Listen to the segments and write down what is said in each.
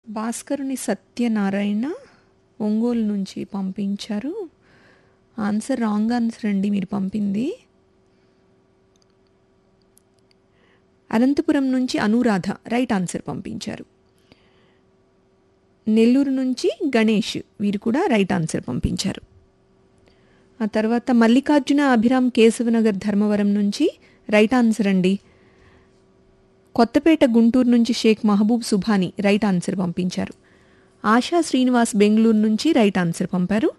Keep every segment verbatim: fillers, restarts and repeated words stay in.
భాస్కరుని సత్యనారాయణ ఒంగోలు నుంచి పంపించారు. Answer wrong answer అండి మీరు పంపింది. అనంతపురం నుంచి అనురాధ రైట్ ఆన్సర్ పంపించారు. నెల్లూరు నుంచి గణేష్ వీరు కూడా రైట్ ఆన్సర్ పంపించారు. ఆ తర్వాత మల్లికార్జున అభిరామ్ కేశవనగర్ ధర్మవరం నుంచి రైట్ ఆన్సర్ అండి. కొత్తపేట గుంటూరు నుంచి షేక్ మహబూబ్ సుభాని రైట్ ఆన్సర్ పంపించారు. ఆశా శ్రీనివాస్ బెంగళూరు నుంచి రైట్ ఆన్సర్ పంపారు.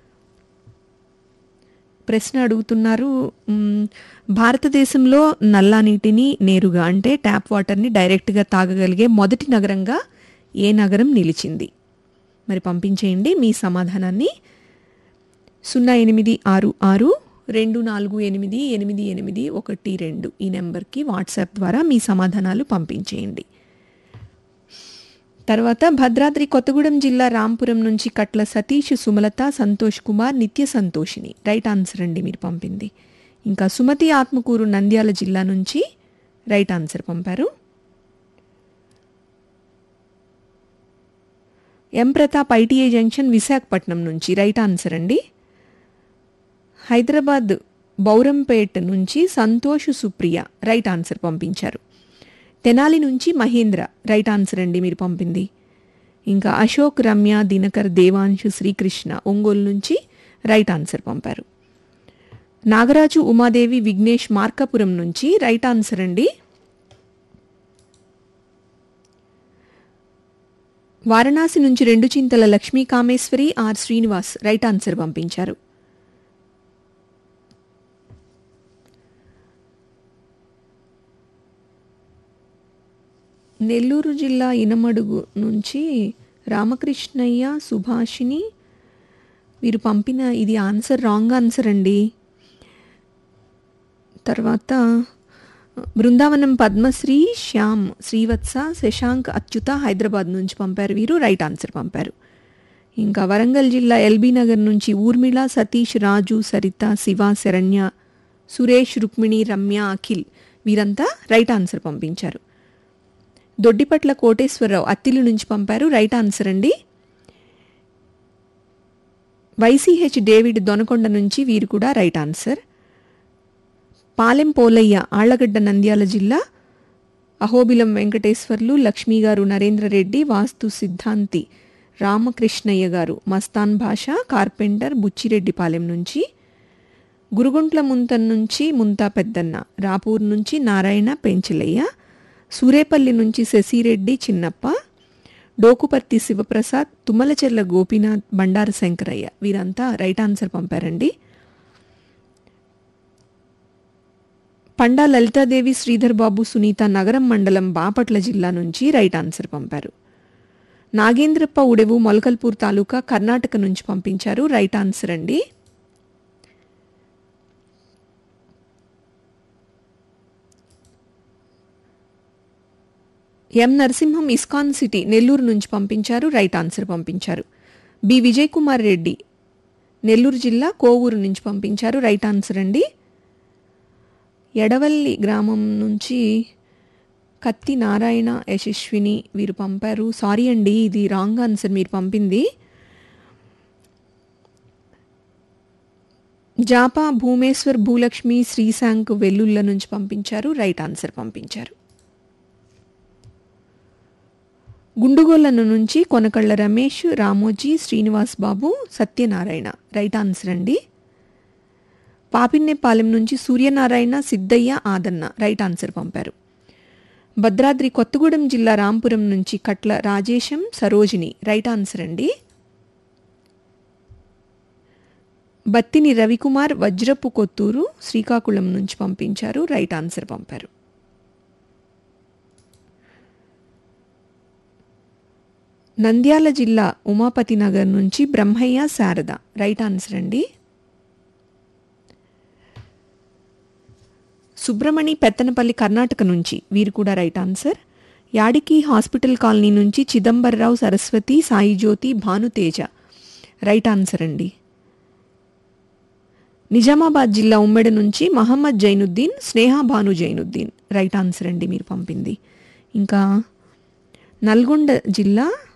ప్రశ్న అడుగుతున్నారు, భారతదేశంలో నల్లా నీటిని నేరుగా అంటే ట్యాప్ వాటర్ని డైరెక్ట్గా తాగగలిగే మొదటి నగరంగా ఏ నగరం నిలిచింది? మరి పంపించేయండి మీ సమాధానాన్ని. సున్నా ఎనిమిది ఆరు ఆరు రెండు నాలుగు ఎనిమిది ఎనిమిది ఎనిమిది ఒకటి రెండు ఈ నెంబర్కి వాట్సాప్ ద్వారా మీ సమాధానాలు పంపించేయండి. తర్వాత భద్రాద్రి కొత్తగూడెం జిల్లా రాంపురం నుంచి కట్ల సతీష్, సుమలత, సంతోష్ కుమార్, నిత్య సంతోషిని రైట్ ఆన్సర్ అండి మీరు పంపింది. ఇంకా సుమతి ఆత్మకూరు నంద్యాల జిల్లా నుంచి రైట్ ఆన్సర్ పంపారు. ఎం ప్రతాప్ ఐటీఐ జంక్షన్ విశాఖపట్నం నుంచి రైట్ ఆన్సర్ అండి. హైదరాబాద్ బౌరంపేట్ నుంచి సంతోష్ సుప్రియ రైట్ ఆన్సర్ పంపించారు. తెనాలి నుంచి మహేంద్ర రైట్ ఆన్సర్ అండి మీరు పంపింది. ఇంకా అశోక్, రమ్య, దినకర్, దేవాంశు, శ్రీకృష్ణ ఒంగోలు నుంచి రైట్ ఆన్సర్ పంపారు. నాగరాజు, ఉమాదేవి, విఘ్నేష్ మార్కాపురం నుంచి రైట్ ఆన్సర్ అండి. వారణాసి నుంచి రెండు చింతల Lakshmi Kameshwari, are Srinivas right answer పంపించారు. నెల్లూరు జిల్లా ఇనమడుగు నుంచి రామకృష్ణయ్య, సుభాషిని వీరు పంపిన ఇది ఆన్సర్ రాంగ్ ఆన్సర్ అండి. తర్వాత బృందావనం పద్మశ్రీ, శ్యామ్, శ్రీవత్స, శశాంక్, అచ్యుత హైదరాబాద్ నుంచి పంపారు. వీరు రైట్ ఆన్సర్ పంపారు. ఇంకా వరంగల్ జిల్లా ఎల్బీ నగర్ నుంచి ఊర్మిళ, సతీష్, రాజు, సరిత, శివ, శరణ్య, సురేష్, రుక్మిణి, రమ్య, అఖిల్ వీరంతా రైట్ ఆన్సర్ పంపించారు. దొడ్డిపట్ల కోటేశ్వరరావు అత్తిలి నుంచి పంపారు. రైట్ ఆన్సర్ అండి. వైసీహెచ్ డేవిడ్ దొనకొండ నుంచి వీరు కూడా రైట్ ఆన్సర్. పాలెం పోలయ్య ఆళ్లగడ్డ నంద్యాల జిల్లా, అహోబిలం వెంకటేశ్వర్లు, లక్ష్మీ గారు, నరేంద్రరెడ్డి, వాస్తు సిద్ధాంతి రామకృష్ణయ్య గారు, మస్తాన్ భాష, కార్పెంటర్ బుచ్చిరెడ్డిపాలెం నుంచి, గురుగుంట్ల ముంతన్ నుంచి ముంతా పెద్దన్న, రాపూర్ నుంచి నారాయణ పెంచలయ్య, సూరేపల్లి నుంచి శశిరెడ్డి చిన్నప్ప, డోకుపర్తి శివప్రసాద్, తుమ్మలచెర్ల గోపీనాథ్, బండారు శంకరయ్య వీరంతా రైట్ ఆన్సర్ పంపారండి. పండా లలితాదేవి, శ్రీధర్ బాబు, సునీత నగరం మండలం బాపట్ల జిల్లా నుంచి రైట్ ఆన్సర్ పంపారు. నాగేంద్రప్ప ఉడెవు మొలకల్పూర్ తాలూకా కర్ణాటక నుంచి పంపించారు. రైట్ ఆన్సర్ అండి. ఎం నరసింహం ఇస్కాన్ సిటీ నెల్లూరు నుంచి పంపించారు. రైట్ ఆన్సర్ పంపించారు. బి విజయ్ కుమార్ రెడ్డి నెల్లూరు జిల్లా కోవూరు నుంచి పంపించారు. రైట్ ఆన్సర్ అండి. ఎడవల్లి గ్రామం నుంచి కత్తి నారాయణ, యశస్విని వీరు పంపారు. సారీ అండి ఇది రాంగ్ ఆన్సర్ మీరు పంపింది. జాపా భూమేశ్వర్, భూలక్ష్మి, శ్రీశాంక్ వెల్లుల్ల నుంచి పంపించారు. రైట్ ఆన్సర్ పంపించారు. గుండుగోళ్ళను నుంచి కొనకళ్ళ రమేష్, రామోజీ, శ్రీనివాస్ బాబు, సత్యనారాయణ రైట్ ఆన్సర్ అండి. పాపిన్నేపాలెం నుంచి సూర్యనారాయణ, సిద్ధయ్య, ఆదన్న రైట్ ఆన్సర్ పంపారు. భద్రాద్రి కొత్తగూడెం జిల్లా రాంపురం నుంచి కట్ల రాజేశం, సరోజిని రైట్ ఆన్సర్ అండి. బత్తిని రవికుమార్, వజ్రపు కొత్తూరు శ్రీకాకుళం నుంచి పంపించారు. రైట్ ఆన్సర్ పంపారు. నంద్యాల జిల్లా ఉమాపతి నగర్ నుంచి బ్రహ్మయ్య, శారద రైట్ ఆన్సర్ అండి. సుబ్రమణి పెత్తనపల్లి కర్ణాటక నుంచి వీరు కూడా రైట్ ఆన్సర్. యాడికి హాస్పిటల్ కాలనీ నుంచి చిదంబరరావు, సరస్వతి, సాయిజ్యోతి, భానుతేజ రైట్ ఆన్సర్ అండి. నిజామాబాద్ జిల్లా ఉమ్మెడ నుంచి మహమ్మద్ జైనుద్దీన్, స్నేహ భాను జైనుద్దీన్ రైట్ ఆన్సర్ అండి మీరు పంపింది. ఇంకా నల్గొండ జిల్లా